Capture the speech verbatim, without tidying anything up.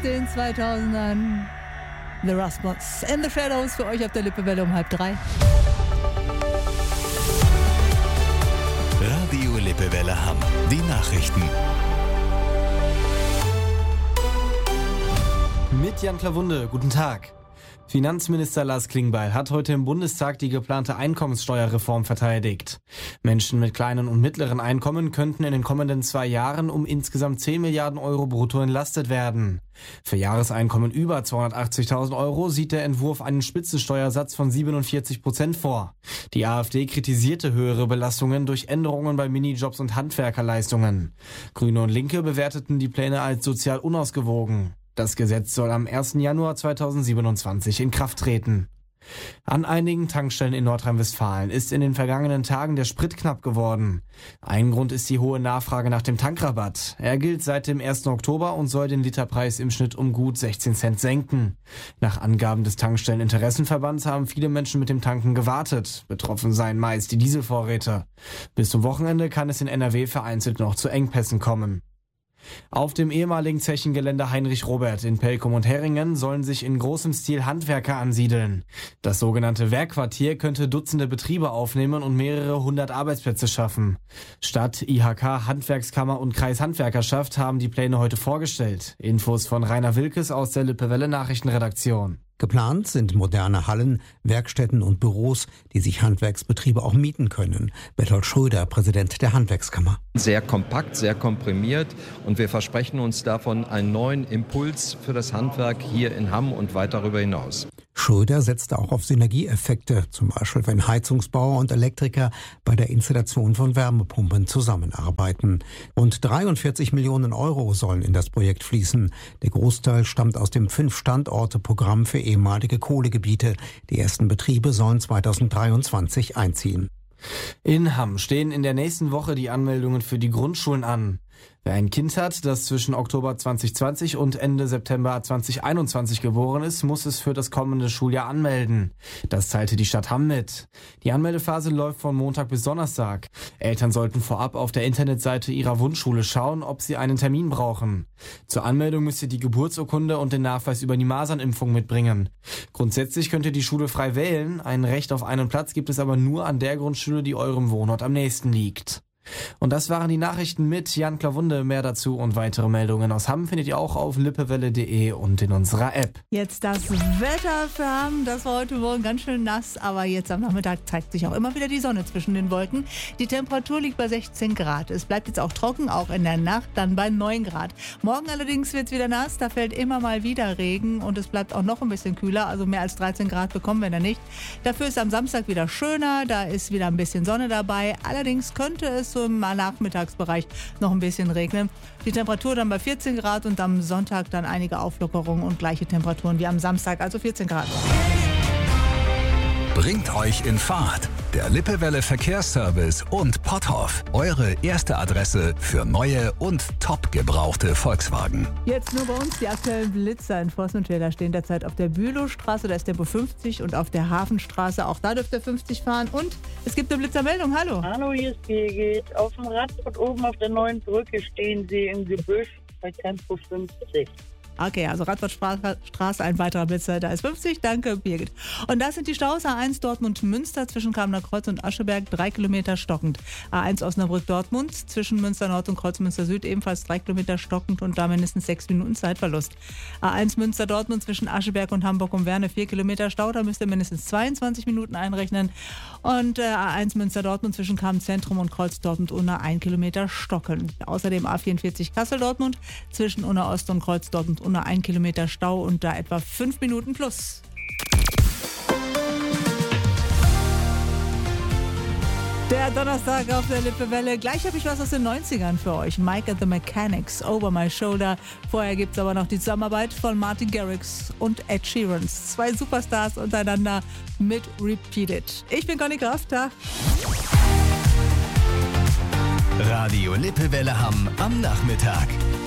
den zweitausendern. The Rasmussen and the Shadows für euch auf der Lippewelle um halb drei. Radio Lippewelle Hamm. Die Nachrichten. Mit Jan Klawunde, guten Tag. Finanzminister Lars Klingbeil hat heute im Bundestag die geplante Einkommenssteuerreform verteidigt. Menschen mit kleinen und mittleren Einkommen könnten in den kommenden zwei Jahren um insgesamt zehn Milliarden Euro brutto entlastet werden. Für Jahreseinkommen über zweihundertachtzigtausend Euro sieht der Entwurf einen Spitzensteuersatz von siebenundvierzig Prozent vor. Die AfD kritisierte höhere Belastungen durch Änderungen bei Minijobs und Handwerkerleistungen. Grüne und Linke bewerteten die Pläne als sozial unausgewogen. Das Gesetz soll am ersten Januar zweitausendsiebenundzwanzig in Kraft treten. An einigen Tankstellen in Nordrhein-Westfalen ist in den vergangenen Tagen der Sprit knapp geworden. Ein Grund ist die hohe Nachfrage nach dem Tankrabatt. Er gilt seit dem ersten Oktober und soll den Literpreis im Schnitt um gut sechzehn Cent senken. Nach Angaben des Tankstelleninteressenverbands haben viele Menschen mit dem Tanken gewartet. Betroffen seien meist die Dieselvorräte. Bis zum Wochenende kann es in N R W vereinzelt noch zu Engpässen kommen. Auf dem ehemaligen Zechengelände Heinrich Robert in Pelkum und Herringen sollen sich in großem Stil Handwerker ansiedeln. Das sogenannte Werkquartier könnte Dutzende Betriebe aufnehmen und mehrere hundert Arbeitsplätze schaffen. Stadt, I H K, Handwerkskammer und Kreishandwerkerschaft haben die Pläne heute vorgestellt. Infos von Rainer Wilkes aus der Lippewelle Nachrichtenredaktion. Geplant sind moderne Hallen, Werkstätten und Büros, die sich Handwerksbetriebe auch mieten können. Bertolt Schröder, Präsident der Handwerkskammer. Sehr kompakt, sehr komprimiert und wir versprechen uns davon einen neuen Impuls für das Handwerk hier in Hamm und weit darüber hinaus. Schröder setzte auch auf Synergieeffekte, zum Beispiel wenn Heizungsbauer und Elektriker bei der Installation von Wärmepumpen zusammenarbeiten. Rund dreiundvierzig Millionen Euro sollen in das Projekt fließen. Der Großteil stammt aus dem Fünf-Standorte-Programm für ehemalige Kohlegebiete. Die ersten Betriebe sollen zweitausenddreiundzwanzig einziehen. In Hamm stehen in der nächsten Woche die Anmeldungen für die Grundschulen an. Wer ein Kind hat, das zwischen Oktober zweitausendzwanzig und Ende September zweitausendeinundzwanzig geboren ist, muss es für das kommende Schuljahr anmelden. Das teilte die Stadt Hamm mit. Die Anmeldephase läuft von Montag bis Donnerstag. Eltern sollten vorab auf der Internetseite ihrer Wunschschule schauen, ob sie einen Termin brauchen. Zur Anmeldung müsst ihr die Geburtsurkunde und den Nachweis über die Masernimpfung mitbringen. Grundsätzlich könnt ihr die Schule frei wählen. Ein Recht auf einen Platz gibt es aber nur an der Grundschule, die eurem Wohnort am nächsten liegt. Und das waren die Nachrichten mit Jan Klawunde. Mehr dazu und weitere Meldungen aus Hamm findet ihr auch auf lippewelle punkt de und in unserer App. Jetzt das Wetter für Hamm. Das war heute Morgen ganz schön nass, aber jetzt am Nachmittag zeigt sich auch immer wieder die Sonne zwischen den Wolken. Die Temperatur liegt bei sechzehn Grad. Es bleibt jetzt auch trocken, auch in der Nacht dann bei neun Grad. Morgen allerdings wird es wieder nass, da fällt immer mal wieder Regen und es bleibt auch noch ein bisschen kühler, also mehr als dreizehn Grad bekommen wir da nicht. Dafür ist am Samstag wieder schöner, da ist wieder ein bisschen Sonne dabei. Allerdings könnte es so im Nachmittagsbereich noch ein bisschen regnen. Die Temperatur dann bei vierzehn Grad und am Sonntag dann einige Auflockerungen und gleiche Temperaturen wie am Samstag, also vierzehn Grad. Bringt euch in Fahrt. Der Lippewelle Verkehrsservice und Potthoff. Eure erste Adresse für neue und top gebrauchte Volkswagen. Jetzt nur bei uns die aktuellen Blitzer in Voss und Schweder stehen derzeit auf der Bülowstraße, da ist Tempo fünfzig und auf der Hafenstraße, auch da dürft ihr fünfzig fahren. Und es gibt eine Blitzermeldung, hallo. Hallo, hier ist Birgit. Auf dem Radweg oben auf der neuen Brücke stehen Sie im Gebüsch bei Tempo fünfzig. Okay, also Radfahrtstraße, ein weiterer Blitzer, da ist fünfzig, danke Birgit. Und das sind die Staus A eins Dortmund-Münster zwischen Kamener Kreuz und Ascheberg, drei Kilometer stockend. A eins Osnabrück-Dortmund zwischen Münster Nord und Kreuzmünster Süd ebenfalls drei Kilometer stockend und da mindestens sechs Minuten Zeitverlust. A eins Münster-Dortmund zwischen Ascheberg und Hamburg um Werne, vier Kilometer Stau, da müsst ihr mindestens zweiundzwanzig Minuten einrechnen. Und äh, A eins Münster-Dortmund zwischen Kamen-Zentrum und Kreuz-Dortmund-Unna, ein Kilometer stockend. Außerdem A vierundvierzig Kassel-Dortmund zwischen Unna Ost und Kreuz-Dortmund unter ein Kilometer Stau und da etwa fünf Minuten plus. Der Donnerstag auf der Lippewelle. Gleich habe ich was aus den neunzigern für euch. Mike and the Mechanics, Over My Shoulder. Vorher gibt es aber noch die Zusammenarbeit von Martin Garrix und Ed Sheeran. Zwei Superstars untereinander mit Repeat It. Ich bin Conny Kraft. Radio Lippewelle Hamm am Nachmittag.